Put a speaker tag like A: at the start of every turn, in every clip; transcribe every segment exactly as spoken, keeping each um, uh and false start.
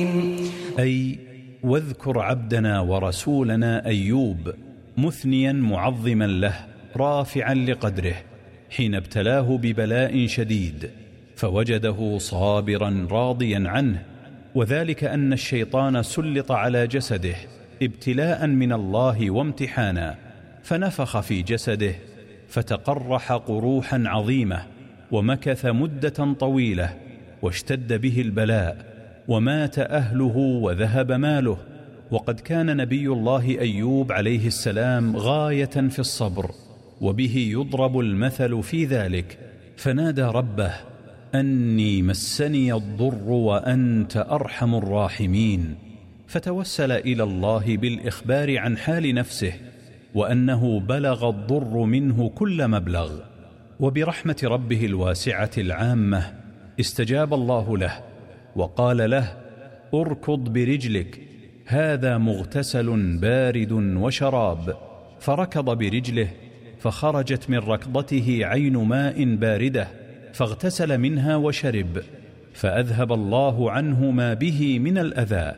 A: أي واذكر عبدنا ورسولنا أيوب مثنيا معظما له رافعا لقدره حين ابتلاه ببلاء شديد فوجده صابرا راضيا عنه، وذلك أن الشيطان سلط على جسده ابتلاء من الله وامتحانا، فنفخ في جسده فتقرح قروحا عظيمة ومكث مدة طويلة واشتد به البلاء ومات أهله وذهب ماله. وقد كان نبي الله أيوب عليه السلام غاية في الصبر، وبه يضرب المثل في ذلك، فنادى ربه أني مسني الضر وأنت أرحم الراحمين، فتوسل إلى الله بالإخبار عن حال نفسه وأنه بلغ الضر منه كل مبلغ، وبرحمة ربه الواسعة العامة استجاب الله له وقال له اركض برجلك هذا مغتسل بارد وشراب، فركض برجله فخرجت من ركضته عين ماء باردة فاغتسل منها وشرب، فأذهب الله عنه ما به من الأذى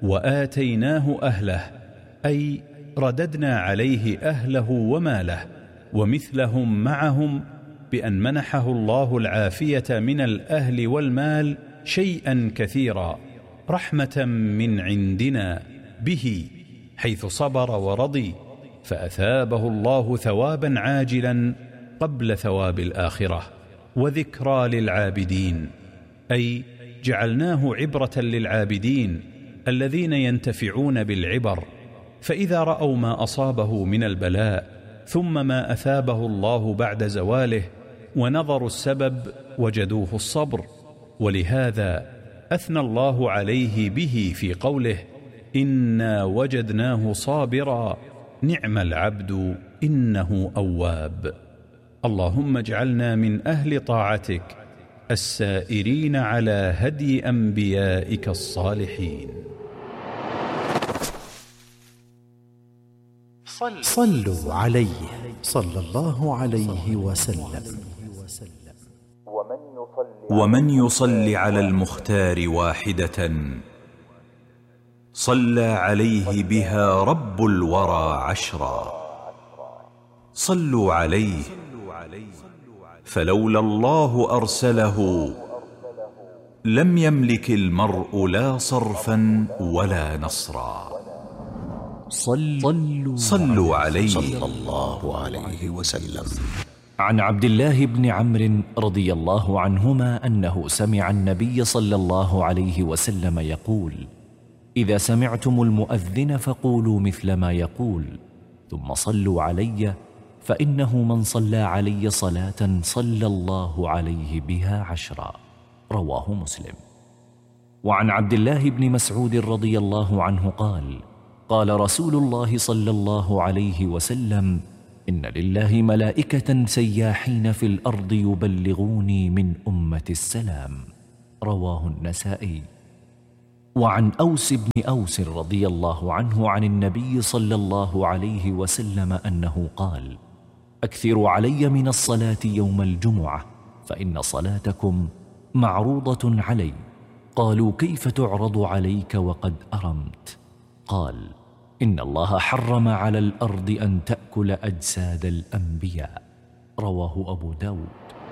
A: وآتيناه أهله، أي رددنا عليه أهله وماله ومثلهم معهم، بأن منحه الله العافية من الأهل والمال شيئا كثيرا رحمة من عندنا به، حيث صبر ورضي فأثابه الله ثوابا عاجلا قبل ثواب الآخرة وذكرى للعابدين، أي جعلناه عبرة للعابدين الذين ينتفعون بالعبر، فإذا رأوا ما أصابه من البلاء ثم ما أثابه الله بعد زواله ونظروا السبب وجدوه الصبر، ولهذا أثنى الله عليه به في قوله إنا وجدناه صابرا نعم العبد إنه أواب. اللهم اجعلنا من أهل طاعتك السائرين على هدي أنبيائك الصالحين.
B: صلوا عليه صلى الله عليه وسلم.
C: ومن يصل على المختار واحدة صلى عليه بها رب الورى عشرا. صلوا عليه فلولا الله أرسله لم يملك المرء لا صرفا ولا نصرا.
B: صلوا,
C: صلوا عليه
B: صلى الله عليه وسلم.
D: عن عبد الله بن عمرو رضي الله عنهما أنه سمع النبي صلى الله عليه وسلم يقول إذا سمعتم المؤذن فقولوا مثل ما يقول ثم صلوا علي فإنه من صلى علي صلاة صلى الله عليه بها عشرا. رواه مسلم. وعن عبد الله بن مسعود رضي الله عنه قال قال رسول الله صلى الله عليه وسلم إن لله ملائكة سياحين في الأرض يبلغوني من أمة السلام. رواه النسائي. وعن أوس بن أوس رضي الله عنه عن النبي صلى الله عليه وسلم أنه قال أكثروا علي من الصلاة يوم الجمعة فإن صلاتكم معروضة علي. قالوا كيف تعرض عليك وقد أرمت؟ قال إن الله حرم على الأرض أن تأكل أجساد الأنبياء. رواه أبو داود.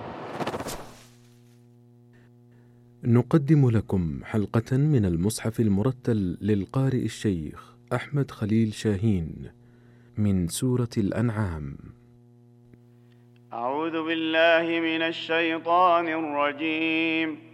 E: نقدم لكم حلقة من المصحف المرتل للقارئ الشيخ أحمد خليل شاهين من سورة الأنعام.
F: أعوذ بالله من الشيطان الرجيم.